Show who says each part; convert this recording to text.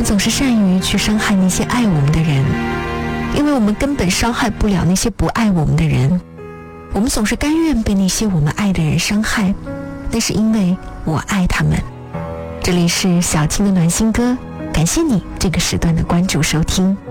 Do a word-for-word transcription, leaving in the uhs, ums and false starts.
Speaker 1: 们总是善于去伤害那些爱我们的人，因为我们根本伤害不了那些不爱我们的人。我们总是甘愿被那些我们爱的人伤害，那是因为我爱他们。这里是小青的暖心歌，感谢你这个时段的关注收听。